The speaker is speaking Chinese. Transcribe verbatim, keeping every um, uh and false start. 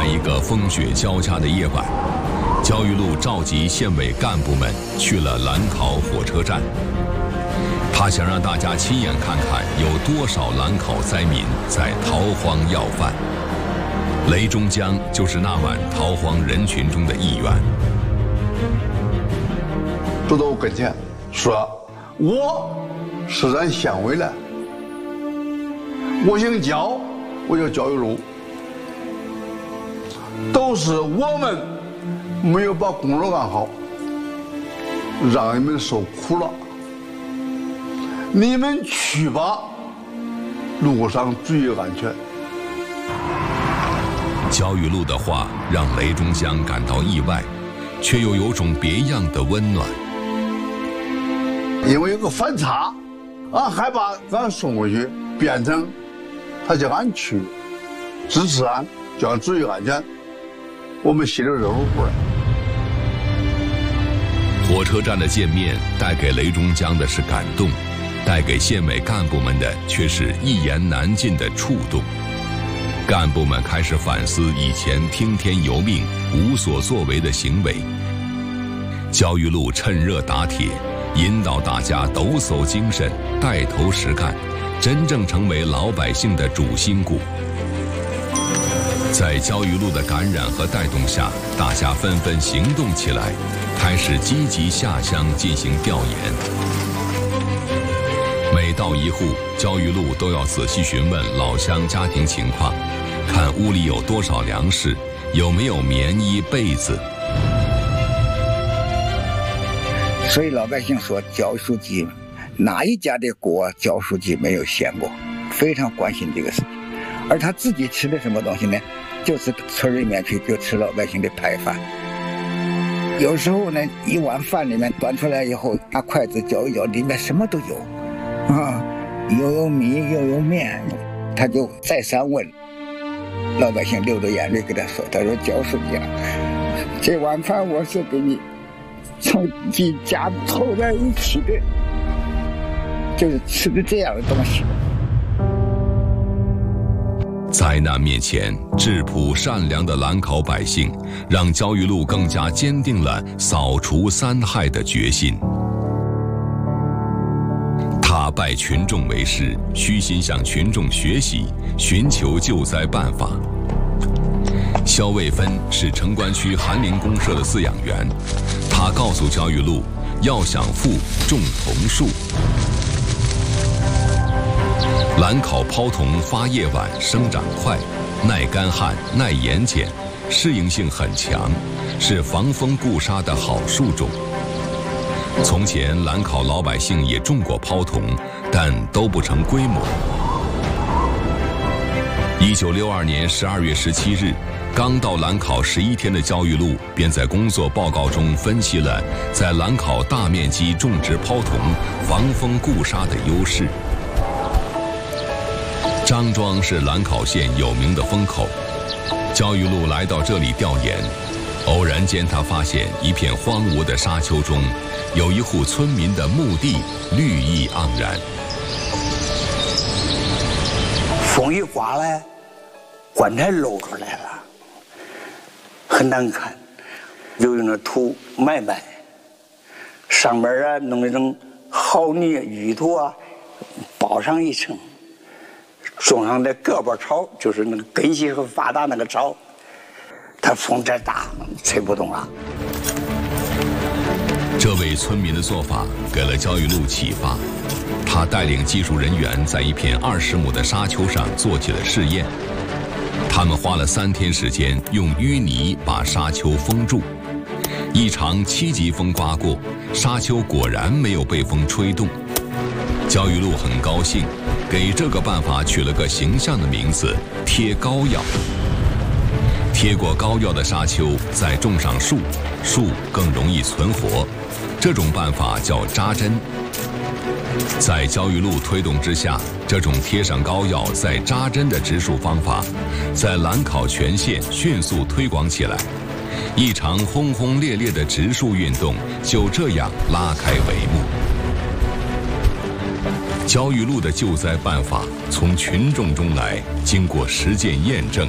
在一个风雪交加的夜晚，焦裕禄召集县委干部们去了兰考火车站。他想让大家亲眼看看有多少兰考灾民在逃荒要饭。雷中江就是那晚逃荒人群中的一员。 走到我跟前说：“我是咱县委的，我姓焦，我叫焦裕禄。都是我们没有把工作干好，让你们受苦了。你们去吧，路上注意安全。” 焦裕禄的话让雷中江感到意外，却又有种别样的温暖。 因为有个反差，俺害怕俺送回去变成他叫俺去支持俺，叫俺注意安全，我们心里热乎乎的。 火车站的见面带给雷中江的是感动，带给县委干部们的却是一言难尽的触动。干部们开始反思以前听天由命、无所作为的行为。焦裕禄趁热打铁，引导大家抖擞精神，带头实干，真正成为老百姓的主心骨。在焦裕禄的感染和带动下，大家纷纷行动起来，开始积极下乡进行调研。每到一户，焦裕禄都要仔细询问老乡家庭情况，看屋里有多少粮食，有没有棉衣被子。 所以老百姓说，焦书记哪一家的锅焦书记没有掀过，非常关心这个事情。而他自己吃的什么东西呢？就是村里面去就吃老百姓的派饭。有时候呢，一碗饭里面端出来以后，拿筷子搅一搅，里面什么都有，啊，又有米又有面。他就再三问老百姓，流着眼泪跟他说：“他说焦书记啊，这碗饭我是给你从几家凑在一起的，就是吃的这样的东西。” 灾难面前，质朴善良的兰考百姓，让焦裕禄更加坚定了扫除三害的决心。他拜群众为师，虚心向群众学习，寻求救灾办法。肖卫芬是城关区韩林公社的饲养员，他告诉焦裕禄，要想富，种桐树。兰考泡桐发叶晚，生长快，耐干旱、耐盐碱，适应性很强，是防风固沙的好树种。从前兰考老百姓也种过泡桐，但都不成规模。一九六二年十二月十七日，刚到兰考十一天的焦裕禄便在工作报告中分析了在兰考大面积种植泡桐防风固沙的优势。张庄是兰考县有名的风口，焦裕禄来到这里调研，偶然间他发现一片荒芜的沙丘中，有一户村民的墓地绿意盎然。 风一刮来，棺材露出来了，很难看，就用那土埋埋，上面啊弄那种好泥淤土啊，包上一层。种上的胳膊草，就是那个根系很发达那个草，它风太大，吹不动了。 这位村民的做法给了焦裕禄启发，他带领技术人员在一片二十亩的沙丘上做起了试验。他们花了三天时间，用淤泥把沙丘封住。一场七级风刮过，沙丘果然没有被风吹动。焦裕禄很高兴，给这个办法取了个形象的名字——贴膏药。贴过膏药的沙丘再种上树，树更容易存活。这种办法叫扎针。在焦裕禄推动之下，这种贴上膏药再扎针的植树方法，在兰考全县迅速推广起来。一场轰轰烈烈的植树运动就这样拉开帷幕。焦裕禄的救灾办法从群众中来，经过实践验证，